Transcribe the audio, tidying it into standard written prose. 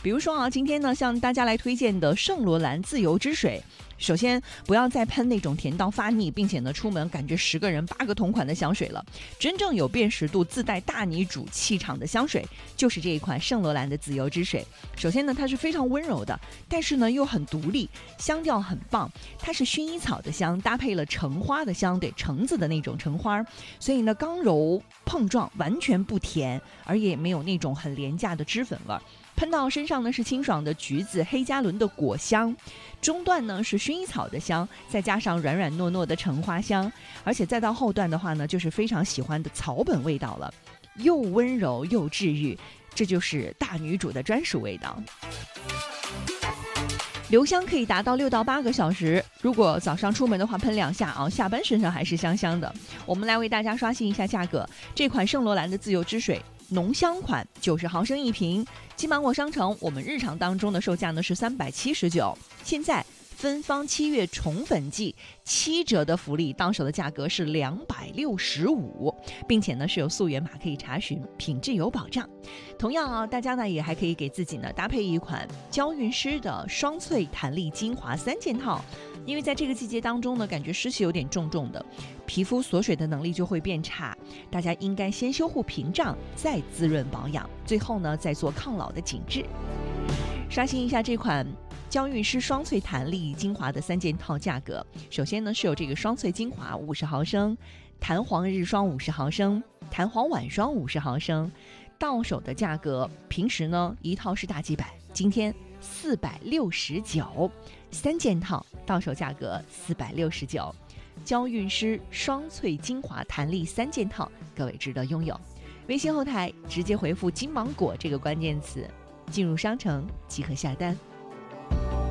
比如说啊，今天呢向大家来推荐的圣罗兰自由之水，首先不要再喷那种甜到发腻，并且呢出门感觉10个人8个同款的香水了。真正有辨识度、自带大女主气场的香水，就是这一款圣罗兰的自由之水。首先呢，它是非常温柔的，但是呢又很独立，香调很棒。它是薰衣草的香，搭配了橙花的香，对，橙子的那种橙花，所以呢刚柔碰撞，完全不甜，而也没有那种很廉价的脂粉味。喷到身上呢是清爽的橘子、黑加仑的果香，中段呢是薰衣草的香，再加上软软糯糯的橙花香，而且再到后段的话呢，就是非常喜欢的草本味道了，又温柔又治愈，这就是大女主的专属味道。留香可以达到6到8个小时，如果早上出门的话喷2下啊，下班身上还是香香的。我们来为大家刷新一下价格，这款圣罗兰的自由之水浓香款90毫升一瓶，金芒果商城我们日常当中的售价呢是379，现在芬芳7月宠粉季7折的福利，到手的价格是265，并且呢是有溯源码可以查询，品质有保障。同样啊，大家呢也还可以给自己呢搭配一款娇韵诗的双萃弹力精华3件套，因为在这个季节当中呢，感觉湿气有点重重的，皮肤锁水的能力就会变差，大家应该先修护屏障，再滋润保养，最后呢再做抗老的紧致。刷新一下这款娇韵诗双萃弹力精华的3件套价格，首先呢是有这个双萃精华50毫升，弹簧日霜50毫升，弹簧晚霜50毫升，到手的价格平时呢一套是大几百，今天469，3件套到手价格469。娇韵诗双萃精华弹力3件套，各位值得拥有。微信后台直接回复金芒果这个关键词，进入商城即可下单。